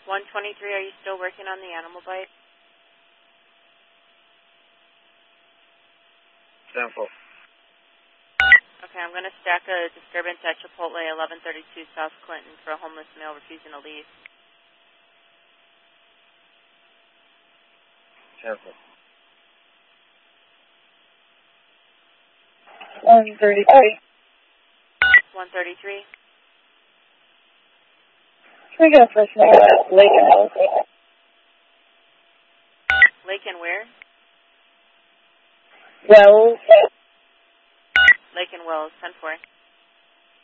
123, are you still working on the animal bite? 10-4. Okay, I'm going to stack a disturbance at Chipotle 1132 South Clinton for a homeless male refusing to leave. 10-4. 133. 133. Can we get a person at Lake and Wells? Lake and where? Wells. Lake and Wells, 10-4.